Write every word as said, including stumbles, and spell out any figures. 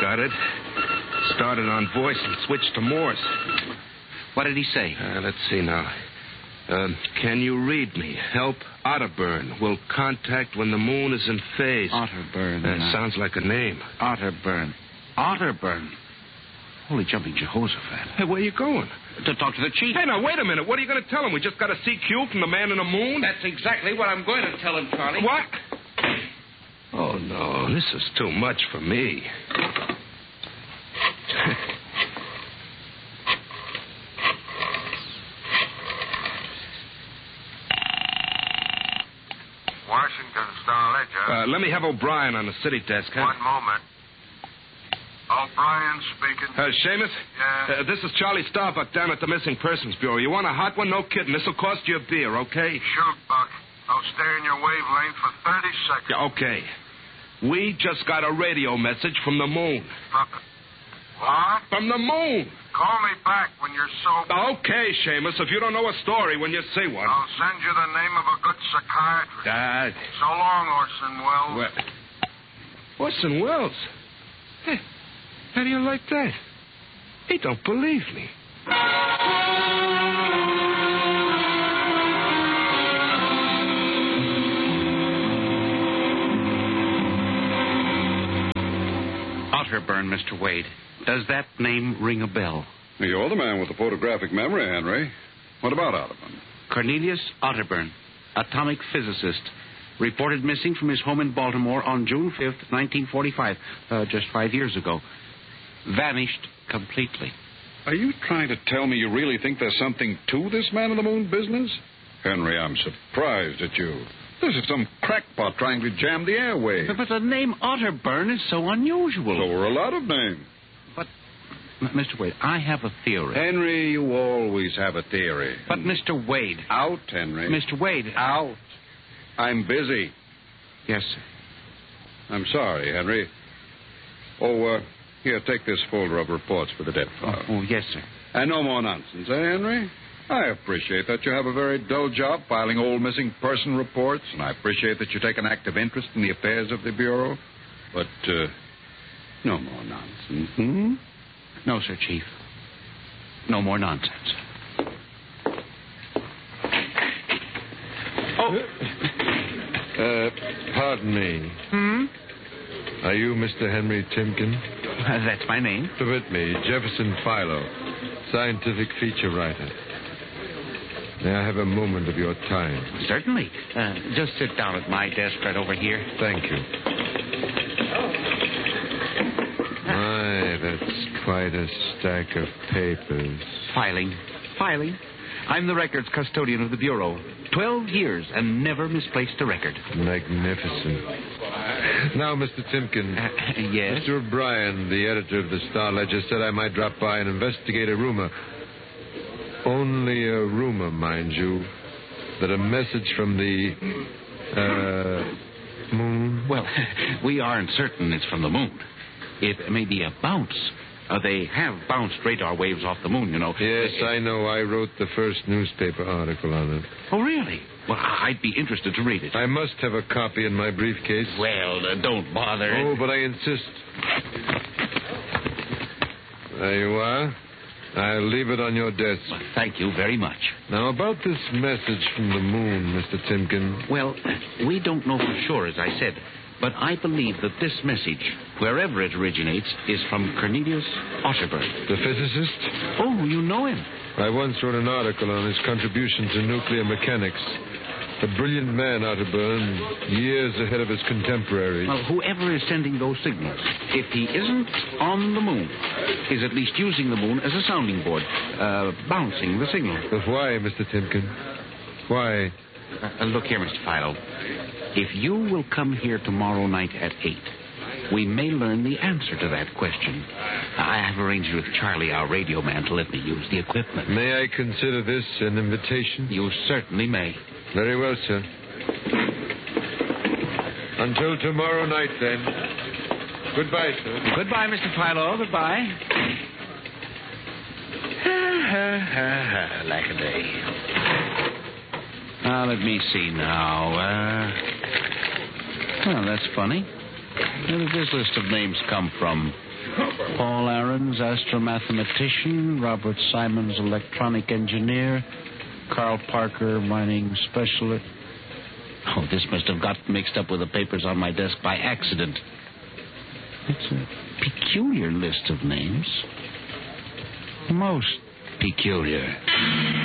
got it. Started on voice and switched to Morse. What did he say? Uh, let's see now. Uh, can you read me? Help Otterburn. Will contact when the moon is in phase. Otterburn. That uh, sounds like a name. Otterburn. Otterburn. Holy jumping Jehoshaphat. Hey, where are you going? To talk to the chief. Hey, now, wait a minute. What are you going to tell him? We just got a C Q from the man in the moon? That's exactly what I'm going to tell him, Charlie. What? Oh, no. This is too much for me. Washington Star-Ledger. Uh, let me have O'Brien on the city desk, huh? One moment. O'Brien speaking. Uh, Seamus? Yeah? Uh, this is Charlie Starbuck down at the Missing Persons Bureau. You want a hot one? No kidding. This'll cost you a beer, okay? Shoot, Buck. I'll stay in your wavelength for thirty seconds. Yeah, okay. We just got a radio message from the moon. From... What? From the moon. Call me back when you're sober. Okay, Seamus, if you don't know a story when you see one. I'll send you the name of a good psychiatrist. Dad. So long, Orson Welles. Well, Orson Welles? Hey, how do you like that? He don't believe me. Otterburn, Mister Wade. Does that name ring a bell? You're the man with the photographic memory, Henry. What about Otterburn? Cornelius Otterburn, atomic physicist, reported missing from his home in Baltimore on June fifth, nineteen forty-five, uh, just five years ago. Vanished completely. Are you trying to tell me you really think there's something to this man in the moon business? Henry, I'm surprised at you. This is some crackpot trying to jam the airwaves. But the name Otterburn is so unusual. So are a lot of names. But, M- Mister Wade, I have a theory. Henry, you always have a theory. But, Mister Wade... Out, Henry. Mister Wade... Out. I'm busy. Yes, sir. I'm sorry, Henry. Oh, uh, here, take this folder of reports for the death file. Oh, oh, yes, sir. And no more nonsense, eh, Henry? I appreciate that you have a very dull job filing old missing person reports, and I appreciate that you take an active interest in the affairs of the Bureau. But, uh, no more nonsense, hmm? No, sir, Chief. No more nonsense. Oh. Uh, pardon me. Hmm? Are you Mister Henry Timken? Uh, that's my name. Permit me, Jefferson Philo, scientific feature writer. May I have a moment of your time? Certainly. Uh, just sit down at my desk right over here. Thank you. My, that's quite a stack of papers. Filing. Filing. I'm the records custodian of the Bureau. Twelve years and never misplaced a record. Magnificent. Now, Mister Timken. Uh, yes? Mister O'Brien, the editor of the Star-Ledger, said I might drop by and investigate a rumor. Only a rumor, mind you, that a message from the, uh, moon... Well, we aren't certain it's from the moon. It may be a bounce. Uh, they have bounced radar waves off the moon, you know. Yes, uh, I know. I wrote the first newspaper article on it. Oh, really? Well, I'd be interested to read it. I must have a copy in my briefcase. Well, uh, don't bother. Oh, but I insist. There you are. I'll leave it on your desk. Well, thank you very much. Now, about this message from the moon, Mister Timken. Well, we don't know for sure, as I said, but I believe that this message, wherever it originates, is from Cornelius Otterburn. The physicist? Oh, you know him. I once wrote an article on his contribution to nuclear mechanics. A brilliant man, Otterburn, years ahead of his contemporaries. Well, whoever is sending those signals, if he isn't on the moon, is at least using the moon as a sounding board, uh, bouncing the signal. But why, Mister Timken? Why? Uh, look here, Mister Philo. If you will come here tomorrow night at eight, we may learn the answer to that question. I have arranged with Charlie, our radio man, to let me use the equipment. May I consider this an invitation? You certainly may. Very well, sir. Until tomorrow night, then. Goodbye, sir. Goodbye, Mister Philo. Goodbye. Lack a day. Now, let me see now. Uh, well, that's funny. Where did this list of names come from? Paul Aarons, astromathematician. Robert Simons, electronic engineer. Carl Parker, mining specialist. Oh, this must have got mixed up with the papers on my desk by accident. It's a peculiar list of names. Most peculiar.